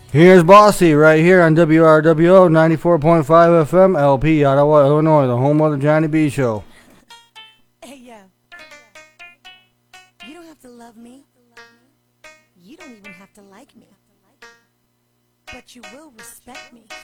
Here's Bossy right here on WRWO 94.5 FM, LP, Ottawa, Illinois, the home of the Johnny B Show. Hey, yo. You don't have to love me. You don't even have to like me. But you will respect me.